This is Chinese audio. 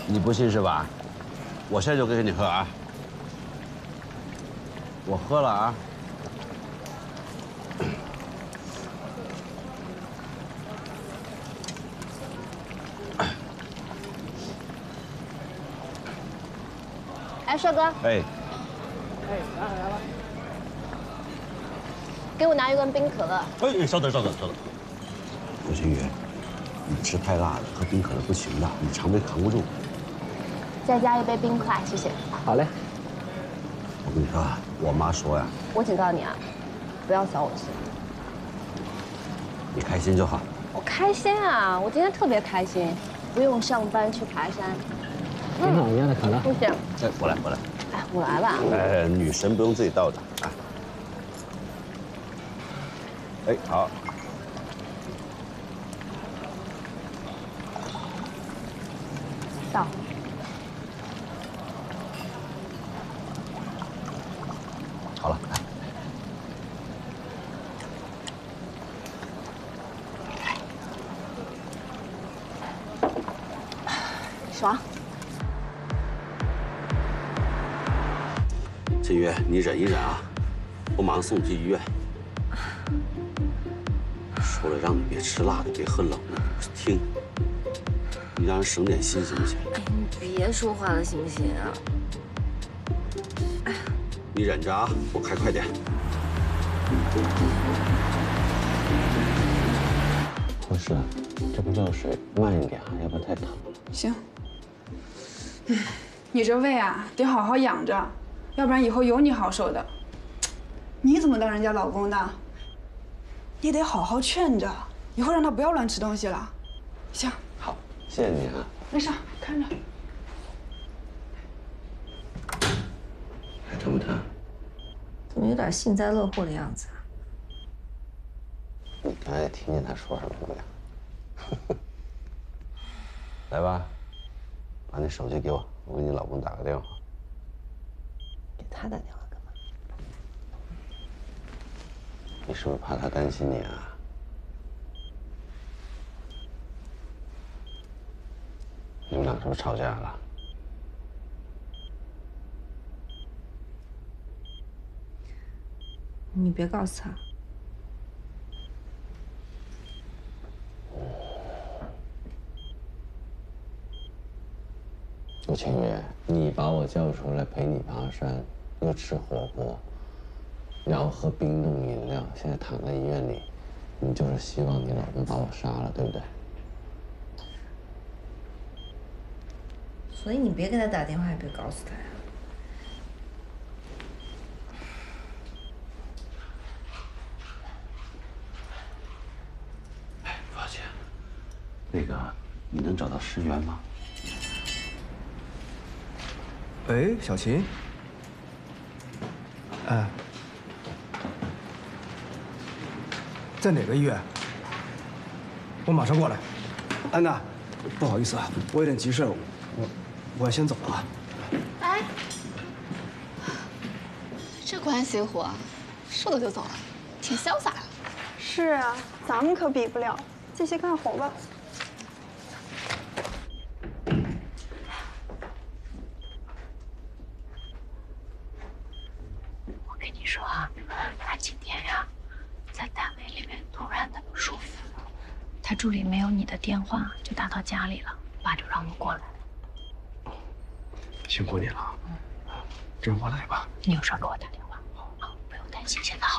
你不信是吧？我现在就给你喝啊！我喝了啊！ 哎，帅哥。 哎。 哎，来了。 给我拿一罐冰可乐。 哎，稍等。吴新宇，你吃太辣了，喝冰可乐不行的，你肠胃扛不住。 再加一杯冰块，谢谢。 好嘞。 我跟你说，我妈说呀， 我警告你啊，不要扫我气。 你开心就好。 我开心啊，我今天特别开心，不用上班去爬山。 挺好，你要的可乐。 谢谢。 哎，我来。 哎，我来吧。 哎，女神不用自己倒的啊。哎，好。 倒。 好了， 爽。 秦宇，你忍一忍啊，我马上送你去医院。说了让你别吃辣的，别喝冷的，你不听。你让人省点心行不行？ 哎，你别说话了，行不行啊？ 你忍着啊，我开快点。护士，这不热水，慢一点啊，要不然太烫。 行。你这胃啊，得好好养着，要不然以后有你好受的。你怎么当人家老公的？你得好好劝着，以后让他不要乱吃东西了。行， 好，谢谢你啊。 没事，看着。 还疼不疼？ 怎么有点幸灾乐祸的样子啊？ 你刚才听见他说什么没有？来吧，把你手机给我，我给你老公打个电话。 给他打电话干嘛？ 你是不是怕他担心你啊？你们俩是不是吵架了？ 你别告诉他。 陆清月，你把我叫出来陪你爬山，又吃火锅，然后喝冰冻饮料，现在躺在医院里，你就是希望你老公把我杀了，对不对？ 所以你别给他打电话，也别告诉他呀。 哎，抱歉，那个，你能找到石原吗？ 喂，小秦。哎，在哪个医院？我马上过来。安娜，不好意思啊，我有点急事，我先走了啊。 哎，这关系户啊，说走就走了，挺潇洒的。 是啊，咱们可比不了，继续干活吧。 我跟你说啊，他今天呀，在单位里面突然的不舒服，他助理没有你的电话，就打到家里了，爸就让我过来了。 辛苦你了，这样我来吧。 你有事给我打电话。好，不用担心，现在好。